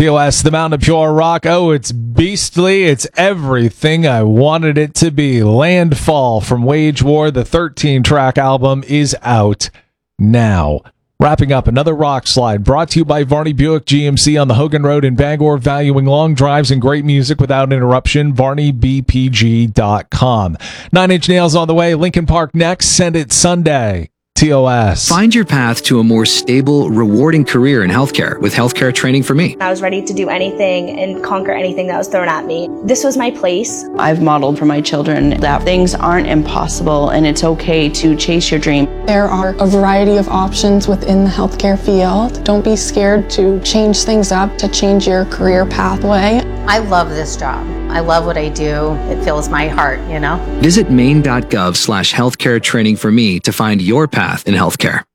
TOS, the Mountain of Pure Rock. Oh, it's beastly. It's everything I wanted it to be. Landfall from Wage War, the 13-track album, is out now. Wrapping up another Rock Slide, brought to you by Varney Buick GMC on the Hogan Road in Bangor, valuing long drives and great music without interruption. VarneyBPG.com. 9 Inch Nails on the way. Lincoln Park next. Send it Sunday. TOS. Find your path to a more stable, rewarding career in healthcare with Healthcare Training for Me. I was ready to do anything and conquer anything that was thrown at me. This was my place. I've modeled for my children that things aren't impossible and it's okay to chase your dream. There are a variety of options within the healthcare field. Don't be scared to change things up, to change your career pathway. I love this job. I love what I do. It fills my heart, you know? Visit maine.gov/healthcare training for me to find your path in healthcare.